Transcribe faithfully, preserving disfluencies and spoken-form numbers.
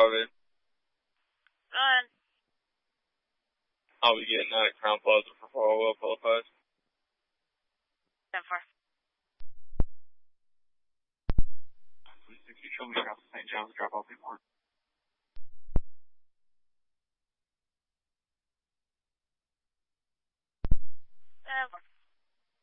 Harvey. Go ahead. I'll be getting out at Crown Plaza for follow-up, qualifies. ten four. twenty-six, you show me across Saint John's, drop off the port. ten four.